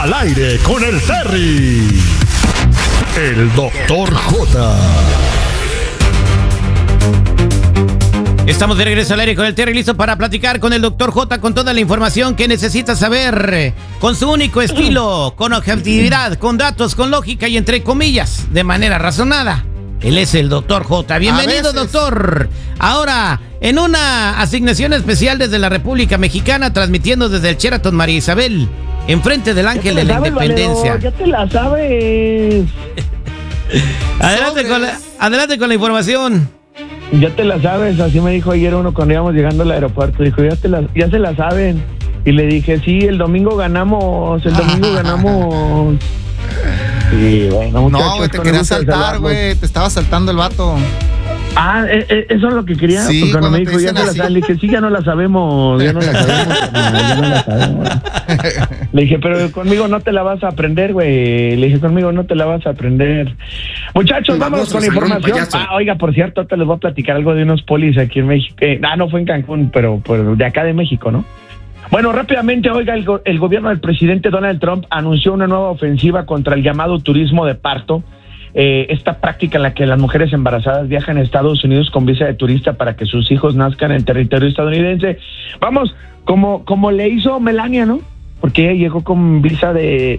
Al aire con el Terry. El Dr. J. Estamos de regreso al aire con el Terry, listo para platicar con el Dr. J con toda la información que necesitas saber, con su único estilo, con objetividad, con datos, con lógica y entre comillas, de manera razonada. Él es el Dr. J. Bienvenido, doctor. Ahora, en una asignación especial desde la República Mexicana, transmitiendo desde el Sheraton María Isabel, enfrente del Ángel de la Independencia. Valedor, ya te la sabes. Adelante con la información. Ya te la sabes, así me dijo ayer uno cuando íbamos llegando al aeropuerto. Dijo, ya se la saben. Y le dije, sí, el domingo ganamos. Sí, bueno, muchachos, no, güey, te quería saltar, güey. Te estaba saltando el vato. Ah, eso es lo que quería. Sí, porque cuando me dijo, ya así. se la saben, le dije, sí, ya no la sabemos. Ya no la sabemos. Le dije, pero conmigo no te la vas a aprender, güey. Le dije, conmigo no te la vas a aprender. Muchachos, vamos con la información. Oiga, por cierto, ahorita les voy a platicar algo de unos polis aquí en México. No fue en Cancún, pero de acá de México, ¿no? Bueno, rápidamente, oiga, el gobierno del presidente Donald Trump anunció una nueva ofensiva contra el llamado turismo de parto. Esta práctica en la que las mujeres embarazadas viajan a Estados Unidos con visa de turista para que sus hijos nazcan en territorio estadounidense. Vamos, como le hizo Melania, ¿no? Porque ella llegó con visa de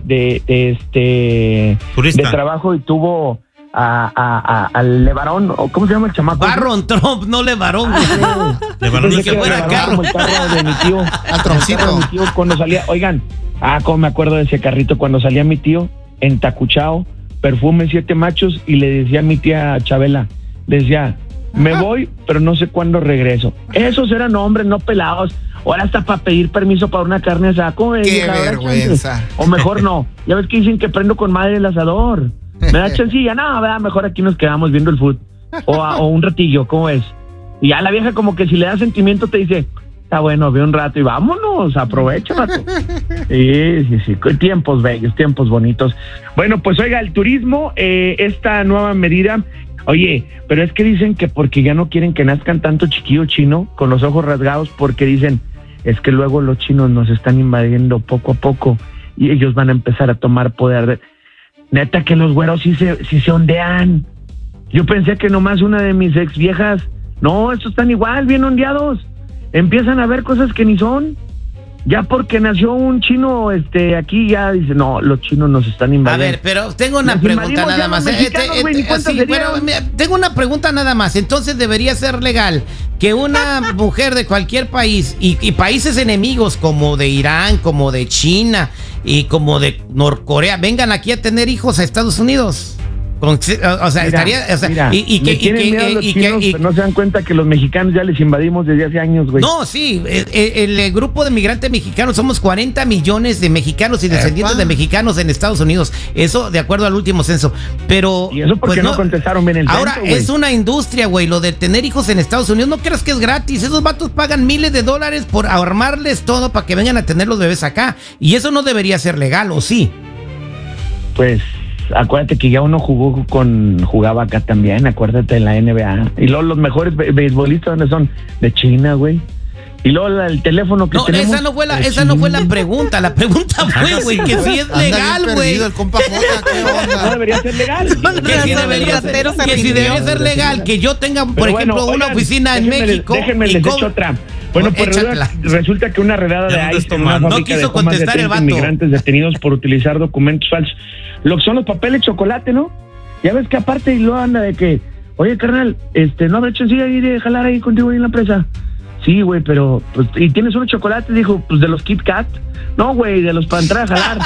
trabajo y tuvo al Levarón, ¿cómo se llama el chamaco? Barron Trump, no Levarón. Levarón es que fuera carro. El carro de mi tío. Al Troncito. Mi tío cuando salía, oigan, cómo me acuerdo de ese carrito cuando salía mi tío entacuchado, perfume 7 machos, y le decía a mi tía Chabela, le decía, me voy, pero no sé cuándo regreso. Esos eran hombres, no pelados. Ahora hasta para pedir permiso para una carne asada. ¡Qué vergüenza! O mejor no. Ya ves que dicen que prendo con madre el asador. Me da chancilla. No, vea, mejor aquí nos quedamos viendo el fútbol. O un ratillo, ¿cómo es? Y ya la vieja como que si le da sentimiento te dice, está bueno, ve un rato y vámonos, aprovecha, rato. Sí. Tiempos bellos, tiempos bonitos. Bueno, pues oiga, el turismo, esta nueva medida. Oye, pero es que dicen que porque ya no quieren que nazcan tanto chiquillo chino con los ojos rasgados, porque dicen, es que luego los chinos nos están invadiendo poco a poco y ellos van a empezar a tomar poder. Neta que los güeros sí se ondean. Yo pensé que nomás una de mis ex viejas. No, estos están igual, bien ondeados. Empiezan a ver cosas que ni son. Ya porque nació un chino aquí ya dice, no, los chinos nos están invadiendo. A ver, pero tengo una pregunta nada más. Tengo una pregunta nada más. Entonces debería ser legal que una mujer de cualquier país y países enemigos como de Irán, como de China y como de Norcorea vengan aquí a tener hijos a Estados Unidos. No se dan cuenta que los mexicanos ya les invadimos desde hace años, güey. No, sí, el grupo de migrantes mexicanos, somos 40 millones de mexicanos y descendientes de mexicanos en Estados Unidos, eso de acuerdo al último censo, pero... ¿Y eso porque no contestaron bien el censo, ahora, güey? Es una industria, güey, lo de tener hijos en Estados Unidos, no creas que es gratis, esos vatos pagan miles de dólares por armarles todo para que vengan a tener los bebés acá, y eso no debería ser legal, ¿o sí? Pues... acuérdate que ya uno jugaba acá también, acuérdate de la NBA. Y luego los mejores beisbolistas, ¿dónde son? De China, güey. Y luego el teléfono que tenemos... No, esa no fue la pregunta. La pregunta fue, güey, que si es legal, güey. No debería ser legal. Que si debería ser legal, que yo tenga, por ejemplo, una oficina en México. Déjenme les echo otra. Bueno, pues resulta que una redada de ICE en una fábrica dejó más de 30 inmigrantes detenidos por utilizar documentos falsos. Lo que son los papeles chocolate, ¿no? Ya ves que aparte y lo anda de que, oye, carnal, no habrá chance de ir a jalar ahí contigo ahí en la empresa. Sí, güey, pero, pues, ¿y tienes unos chocolates? Dijo, pues, de los Kit Kat. No, güey, de los para entrar a jalar.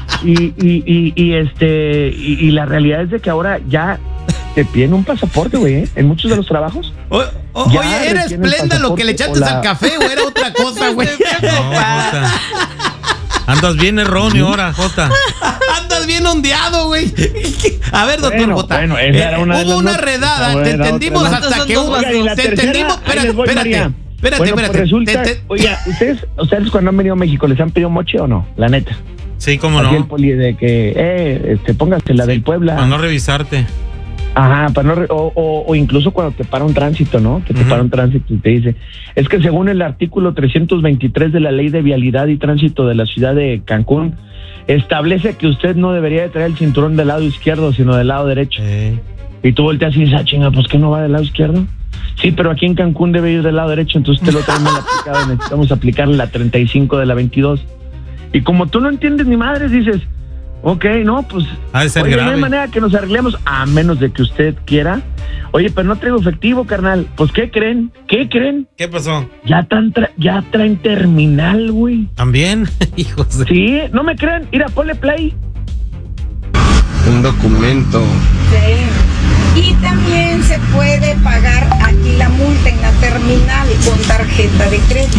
Y la realidad es de que ahora ya te piden un pasaporte, güey, en muchos de los trabajos. Oye, ¿era esplenda lo que le echaste al café o era otra cosa, güey? No, andas bien erróneo ahora, Jota. Andas bien ondeado, güey. A ver, doctor Jota. Bueno, hubo una redada, te entendimos hasta que hubo. Te entendimos, espérate. Pues resulta, oiga, ustedes cuando han venido a México, ¿les han pedido moche o no? La neta. Sí, cómo no. Aquí el poli de que, póngase la del Puebla. Para no revisarte. Ajá, para no o incluso cuando te para un tránsito, ¿no? Que te para un tránsito y te dice, es que según el artículo 323 de la Ley de Vialidad y Tránsito de la ciudad de Cancún, establece que usted no debería de traer el cinturón del lado izquierdo, sino del lado derecho. Y tú volteas y dices, chinga, pues ¿qué no va del lado izquierdo? Sí, pero aquí en Cancún debe ir del lado derecho, entonces te lo traemos aplicado, necesitamos aplicarle la 35 de la 22. Y como tú no entiendes ni madres, dices, ok, no, pues oye, no hay manera que nos arreglemos, a menos de que usted quiera. Oye, pero no traigo efectivo, carnal. Pues, ¿qué creen? ¿Qué pasó? Ya traen terminal, güey. ¿También? Hijos de... Sí, ¿no me creen? Mira, ponle play. Un documento. Sí. Y también se puede pagar aquí la multa en la terminal con tarjeta de crédito.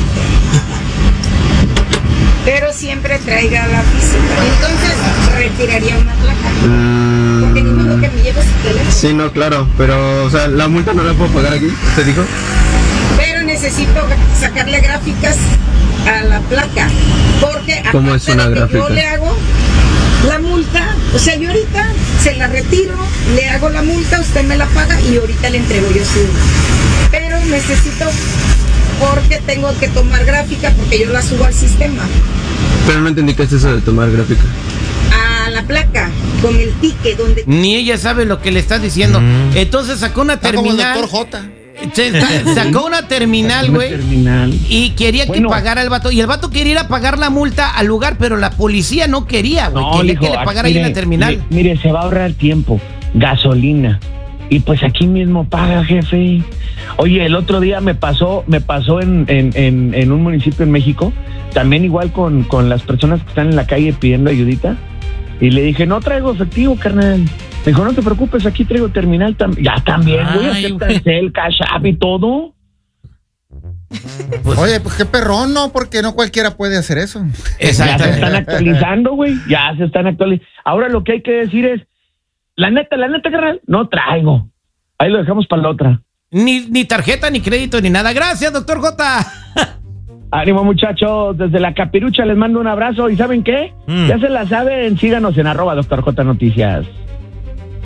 Pero siempre traiga la física. Entonces retiraría una placa. Porque ni modo que me lleve su teléfono. Sí, no, claro. Pero, o sea, la multa no la puedo pagar aquí, ¿te dijo? Pero necesito sacarle gráficas a la placa. Porque ¿cómo es una gráfica? Yo le hago la multa. O sea, yo ahorita se la retiro, le hago la multa, usted me la paga y ahorita le entrego yo su. Pero necesito... porque tengo que tomar gráfica porque yo la subo al sistema. Pero no entendí qué es eso de tomar gráfica. A la placa, con el ticket donde... Ni ella sabe lo que le estás diciendo. Entonces sacó una terminal. Como el Dr. J. Sacó una terminal, güey. Y quería que pagara el vato. Y el vato quería ir a pagar la multa al lugar, pero la policía no quería, güey. No, quería que le pagara ahí en la terminal. Mire, se va a ahorrar tiempo, gasolina. Y pues aquí mismo paga, jefe. Oye, el otro día me pasó en un municipio en México, también igual con las personas que están en la calle pidiendo ayudita, y le dije, no traigo efectivo, carnal. Me dijo, no te preocupes, aquí traigo terminal ya también, voy a hacer Cancel, Cash App y todo. Pues, oye, pues qué perrón, ¿no? Porque no cualquiera puede hacer eso. Ya se están actualizando, güey, ya se están actualizando. Ahora lo que hay que decir es, la neta, carnal, no traigo. Ahí lo dejamos para la otra. Ni tarjeta, ni crédito, ni nada. Gracias, doctor J. Ánimo, muchachos. Desde la Capirucha les mando un abrazo. ¿Y saben qué? Ya se la saben. Síganos en @Dr. J Noticias.